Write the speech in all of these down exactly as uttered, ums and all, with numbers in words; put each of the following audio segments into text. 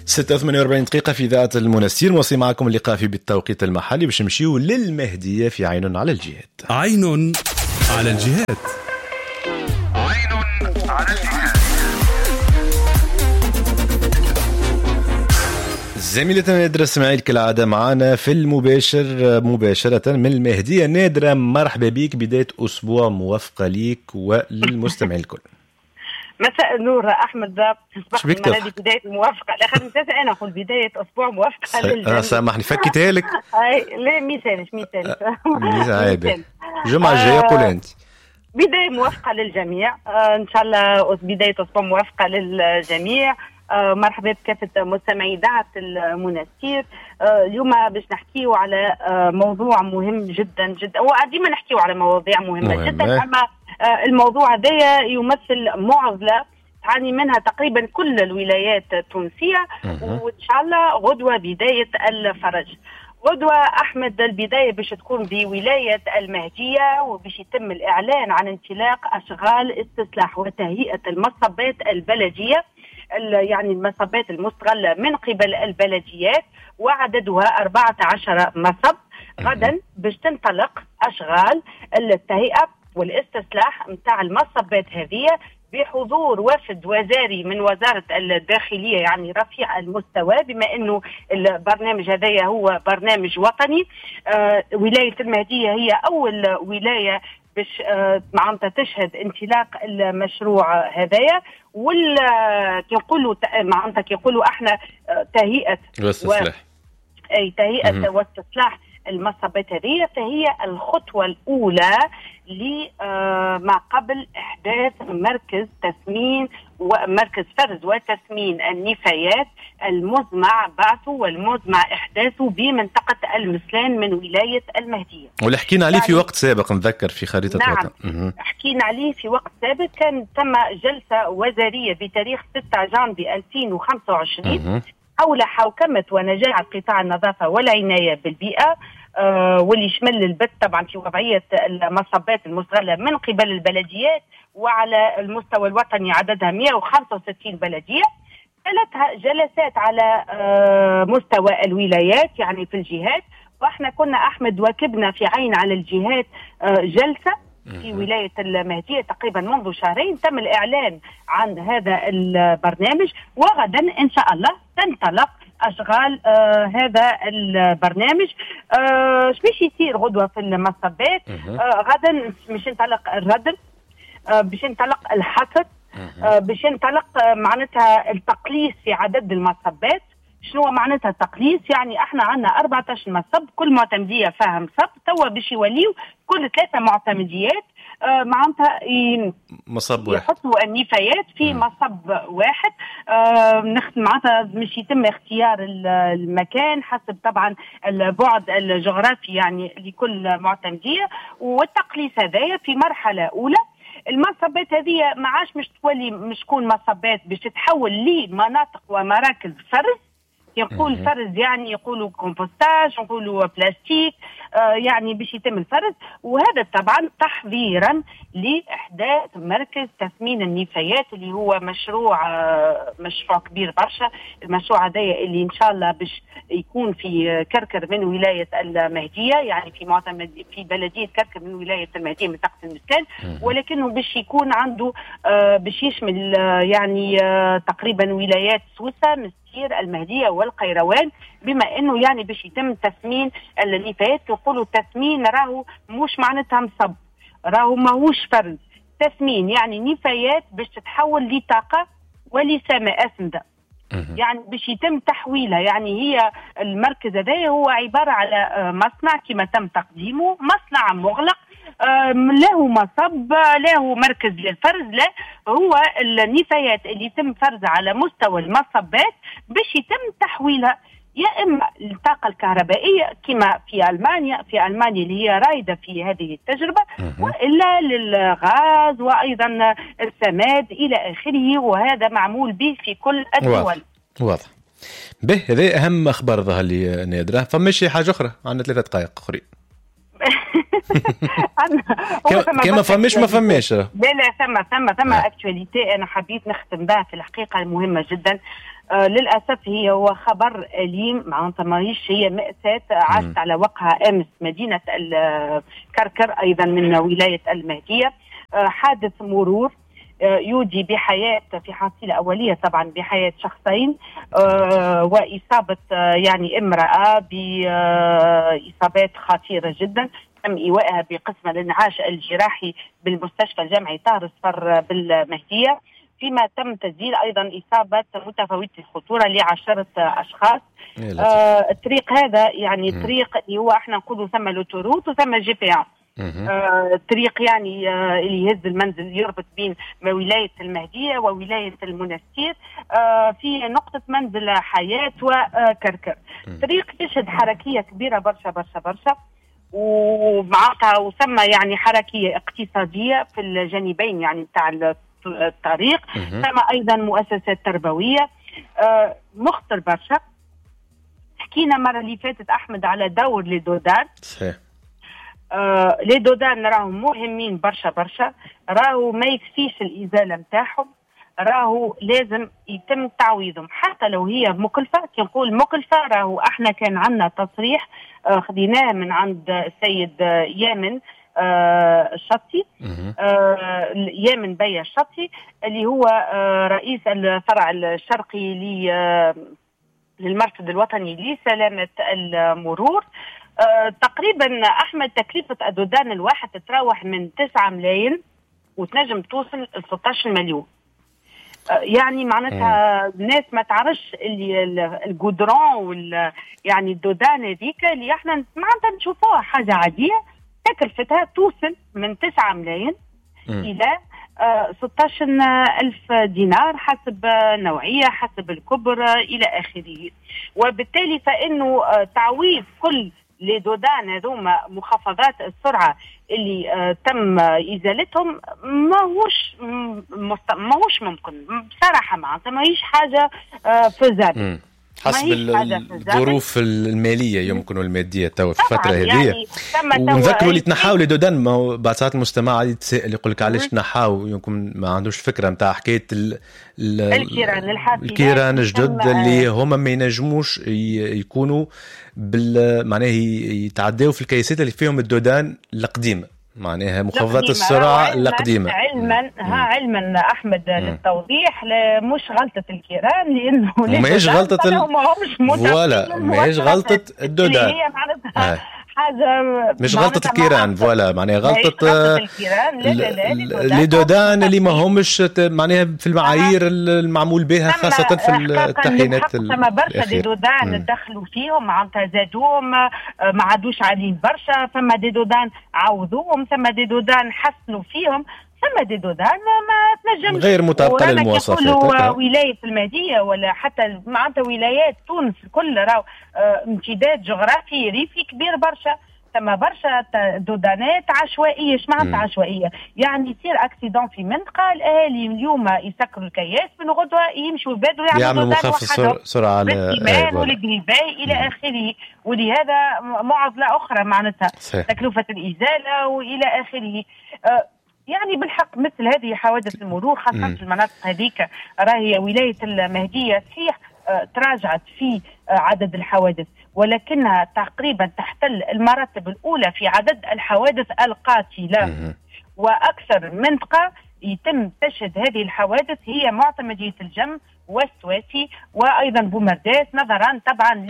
ستة وثمانية وأربعين دقيقة في إذاعة المنستير. موصي معكم اللقاء في بالتوقيت المحلي باش نمشيو للمهدية في عين على الجهات. عين على الجهات. عين على الجهات. زميلتنا نادرة اسماعيل كالعادة معنا في المباشر مباشرة من المهدية. نادرة مرحبا بيك، بداية أسبوع موفقة ليك وللمستمعين الكل. مساء النور أحمد، صباح هذه بداية موافقة. لا خلينا نسأل أنا أقول بداية أسبوع موافقة للجميع. سامحني فكيتها لك. لا ميسالش ميسالش ميسالش جمعة الجاية قول أنت. بداية موافقة للجميع إن شاء الله، بداية أسبوع موافقة للجميع. آه مرحبا بكافة مستمعي إذاعة المنستير. آه اليوم باش نحكيو على آه موضوع مهم جدا جدا، وديما نحكيو على مواضيع مهمة مهمة جدا، أما آه الموضوع هذا يمثل معضلة تعاني منها تقريبا كل الولايات التونسية، وإن شاء الله غدوة بداية الفرج. غدوة أحمد البداية باش تكون بولاية المهدية، وباش يتم الإعلان عن انطلاق أشغال استصلاح وتهيئة المصبات البلدية، يعني المصبات المستغلة من قبل البلديات، وعددها أربعة عشر مصب. غدا باش تنطلق أشغال التهيئة والاستصلاح متاع المصبات هذه بحضور وفد وزاري من وزارة الداخلية، يعني رفيع المستوى، بما أنه البرنامج هذا هو برنامج وطني. آه ولاية المهدية هي أول ولاية باش آه معناتها تشهد انطلاق المشروع هذايا، ولا كيقولوا معناتها كيقولوا احنا آه تهيئة واستصلاح و... أي تهيئة واستصلاح المصبات هذه، فهي الخطوة الأولى لما قبل إحداث مركز تسمين ومركز فرز وتسمين النفايات المزمع بعثه والمزمع إحداثه بمنطقة المسلان من ولاية المهدية، واللي حكينا عليه يعني في وقت سابق نذكر في خريطة نعم وطن. حكينا عليه في وقت سابق. كان تم جلسة وزارية بتاريخ ستة جانفي ألفين وخمسة وعشرين حول حوكمة ونجاعة قطاع النظافة والعناية بالبيئة، آه واللي يشمل البث طبعا في وضعية المصبات المستغلة من قبل البلديات، وعلى المستوى الوطني عددها مئة وخمسة وستين بلدية. ثلاثها جلسات على آه مستوى الولايات يعني في الجهات، واحنا كنا أحمد واكبنا في عين على الجهات آه جلسة في ولاية المهدية تقريبا منذ شهرين. تم الإعلان عن هذا البرنامج، وغدا إن شاء الله تنطلق أشغال آه هذا البرنامج. آه باش يصير غدوة في المصبات؟ آه غدا باش ينطلق الردم، آه باش ينطلق الحصر، آه باش ينطلق آه معناتها التقليص في عدد المصبات. شنو معناتها التقليص؟ يعني احنا عندنا أربعة عشر مصب، كل معتمدية فيها مصب، توا باش يوليو كل ثلاثة معتمديات آه معناتها مصب واحد، يحطوا النفايات في مم. مصب واحد. آه نخدم معناتها مش يتم اختيار المكان حسب طبعا البعد الجغرافي يعني لكل معتمدية، والتقليص هذايا في مرحلة أولى. المصبات هذه ما عادش مش تولي مش تكون مصبات، باش تتحول لمناطق ومراكز فرز. يقول فرز يعني يقولوا كومبوستاج، يقولوا بلاستيك، آه يعني باش يتم الفرز. وهذا طبعا تحضيرا لإحداث مركز تسمين النفايات اللي هو مشروع آه مشروع كبير برشا. المشروع هذا اللي إن شاء الله باش يكون في كركر من ولاية المهدية، يعني في معتمد في بلدية كركر من ولاية المهدية منطقة المسكان، ولكنه باش يكون عنده آه باش يشمل آه يعني آه تقريبا ولايات سوسة المهدية والقيروان، بما انه يعني باش يتم تسمين النفايات. يقولوا تسمين راهو مش معناتها مصب، راهو ماهوش فرز. تسمين يعني نفايات باش تتحول لطاقة ولسماء أسمدة، يعني باش يتم تحويلها. يعني هي المركز هذا هو عبارة على مصنع كما تم تقديمه، مصنع مغلق له مصب له مركز للفرز. لا هو النفايات اللي يتم فرزها على مستوى المصبات باش يتم تحويلها يا إما الطاقة الكهربائية كما في ألمانيا في ألمانيا اللي هي رائدة في هذه التجربة، وإلا للغاز وأيضا السماد إلى آخره، وهذا معمول به في كل الدول. واضح. به هذا أهم أخبار ظهر لي نادرة. فماشي حاجة أخرى، عندنا ثلاثة دقائق أخرى. كما فماش ما فماش لا لا ثم ثم ثم اكتواليتي انا حبيت نختم بها في الحقيقه المهمه جدا. آه للأسف هي هو خبر أليم، معناتها ماهيش هي مأساة عاشت على وقعها أمس مدينة الكركر أيضا من ولاية المهدية. آه حادث مرور آه يودي بحياة في حصيلة أولية طبعا بحياة شخصين، آه وإصابة آه يعني امرأة بإصابات خطيرة جدا، تم إيوائها بقسم الإنعاش الجراحي بالمستشفى الجامعي طاهر الصفر بالمهدية، فيما تم تسجيل أيضا إصابة متفاوتة الخطورة لعشرة أشخاص. آه الطريق هذا يعني م. طريق اللي هو احنا نقولوا ثم لوتوروت وثم جي بي آر، آه طريق يعني آه اللي يهز المنزل يربط بين ولاية المهدية وولاية المنستير آه في نقطة منزل حياة وكركر. طريق يشهد حركية كبيرة برشا برشا برشا، ومعها وسمى يعني حركية اقتصادية في الجانبين يعني بتاع الطريق، ثم أيضا مؤسسات تربوية. آه مخطر برشا. حكينا مرة اللي فاتت أحمد على دور لدودان. صحيح. آه لدودان راهم مهمين برشا برشا، راهو ما يكفيش الإزالة متاعهم، راهو لازم يتم تعويضهم حتى لو هي مكلفة. كي نقول مكلفة راهو احنا كان عندنا تصريح آه خديناه من عند السيد آه يامن آه الشطي، آه يامن بيا الشطي اللي هو آه رئيس الفرع الشرقي للمرصد الوطني لسلامة المرور. آه تقريبا أحمد تكلفة الدودان الواحد تتراوح من تسعة ملايين وتنجم توصل ل ستة عشر مليون. يعني معناتها الناس ما تعرفش اللي الجودرون وال يعني الدودان هذيك اللي احنا معناتها نشوفوها حاجه عاديه، تكلفتها توصل من تسعة ملايين الى آه ستة عشر ألف دينار حسب نوعيه حسب الكبر الى اخره. وبالتالي فانه آه تعويض كل لدودان هذوما مخفضات السرعه اللي آه تم ازالتهم ماهوش ماهوش ممكن بصراحه، معناتها ماهيش حاجه آه فزابل حسب الظروف الماليه يمكن والماديه توا في الفتره هذه. يعني ونذكروا اللي تنحاوا لدودان، ما هو بعض ساعات المجتمع يتساءل يقول لك علاش تنحاوا، يمكن ما عندوش فكره نتاع حكايه ال الكيران الحافظه الكيران الجدد اللي هما ما ينجموش يكونوا بال معناه يتعداوا في الكيسات اللي فيهم الدودان القديمه، معناها مخفضات السرعه القديمه. علما ها علما احمد مم. للتوضيح مش غلطه الكيران، لانه ماهيش غلطه ال... فوالا ماهيش غلطه الدودان، هي معناتها حاجه مش غلطه الكيران، فوالا معناها غلطه الكيران. لا لا لا لي دودان اللي ما همش معناها في المعايير المعمول بها خاصه في التحيينات الاخيره. ما برشا دودان دخلوا فيهم معناتها زادوهم ما عادوش عاليين برشا، فما دي دودان عوضوهم، ثم دي دودان حسنوا فيهم، ثم دي دودان ما تنجمش غير مطابقه للمواصفات. ولايه المهديه ولا حتى معناتها ولايات تونس كل راهو امتداد جغرافي ريفي كبير برشا، ثم برشا دودانات عشوائيه. ايش معناتها عشوائيه؟ يعني يصير اكسيدون في منطقه، الاهالي اليوم يسكروا الكياس، من غدوه يمشوا يبادوا يعملوا مخفض سرعه على الإيمان والجريباي الى اخره. ولهذا معضله اخرى معناتها تكلفه الازاله والى اخره. أه يعني بالحق مثل هذه حوادث المرور خاصة م. في المناطق هذيك، راهي ولاية المهدية صحيح آه تراجعت في آه عدد الحوادث، ولكنها تقريبا تحتل المراتب الأولى في عدد الحوادث القاتلة. م. وأكثر منطقة يتم تشهد هذه الحوادث هي معتمدية الجم والسواسي وأيضا بومرداس، نظرا طبعا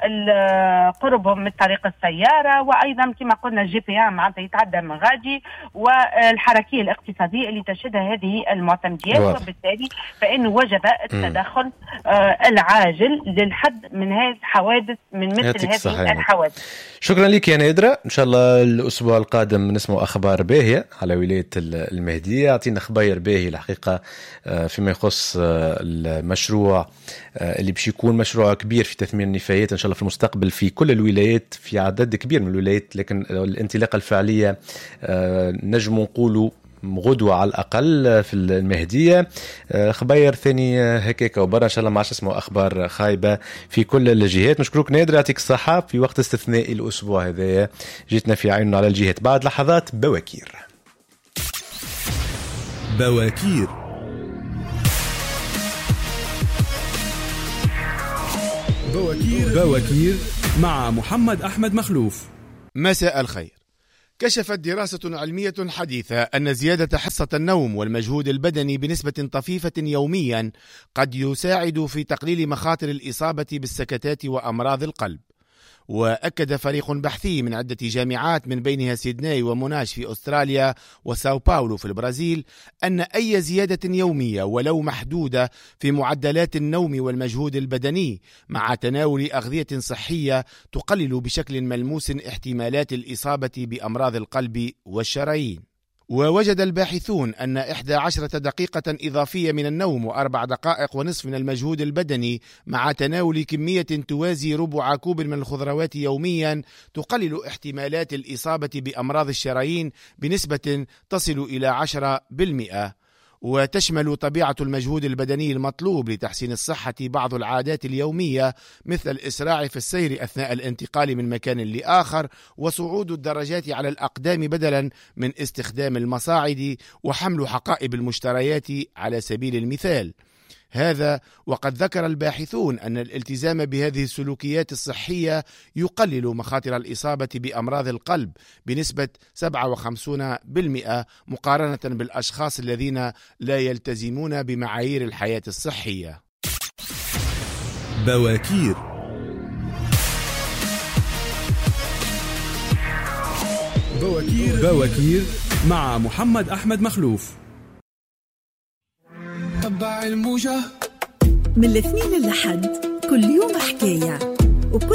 لقربهم من طريق السيارة، وأيضا كما قلنا الجي بي ام معناتها يتعدى من غادي، والحركية الاقتصادية اللي تشهدها هذه المعتمديات. وبالتالي فإنه وجب التدخل آه العاجل للحد من هذه الحوادث، من مثل هذه صحيح. الحوادث. شكرا لك يا نادرة، إن شاء الله الأسبوع القادم نسمع أخبار باهية على ولاية المهدية. أعطينا خباير باهية الحقيقة فيما يخص المشروع اللي باش يكون مشروع كبير في تثمين النفايات إن شاء الله في المستقبل في كل الولايات، في عدد كبير من الولايات، لكن الانطلاقة الفعلية نجم نقولوا غدوة على الأقل في المهدية. خباير ثاني هكاك وبرا إن شاء الله ما عادش اسمه أخبار خايبة في كل الجهات. نشكرك نادر، يعطيك الصحة في وقت استثنائي الأسبوع هذا جيتنا في عين على الجهات. بعد لحظات بواكير بواكير بواكير بواكير مع محمد أحمد مخلوف. مساء الخير. كشفت دراسة علمية حديثة أن زيادة حصة النوم والمجهود البدني بنسبة طفيفة يوميا قد يساعد في تقليل مخاطر الإصابة بالسكتات وأمراض القلب. وأكد فريق بحثي من عدة جامعات من بينها سيدناي وموناش في أستراليا وساو باولو في البرازيل أن أي زيادة يومية ولو محدودة في معدلات النوم والمجهود البدني مع تناول أغذية صحية تقلل بشكل ملموس احتمالات الإصابة بأمراض القلب والشرايين. ووجد الباحثون أن إحدى عشرة دقيقة إضافية من النوم وأربع دقائق ونصف من المجهود البدني مع تناول كمية توازي ربع كوب من الخضروات يوميا تقلل احتمالات الإصابة بأمراض الشرايين بنسبة تصل إلى عشرة بالمئة. وتشمل طبيعة المجهود البدني المطلوب لتحسين الصحة بعض العادات اليومية مثل الإسراع في السير أثناء الانتقال من مكان لآخر وصعود الدرجات على الأقدام بدلا من استخدام المصاعد وحمل حقائب المشتريات على سبيل المثال. هذا وقد ذكر الباحثون أن الالتزام بهذه السلوكيات الصحية يقلل مخاطر الإصابة بأمراض القلب بنسبة سبعة وخمسين بالمئة مقارنة بالأشخاص الذين لا يلتزمون بمعايير الحياة الصحية. بواكير بواكير بواكير مع محمد أحمد مخلوف. تبع الموجة من الاثنين للحد كل يوم حكاية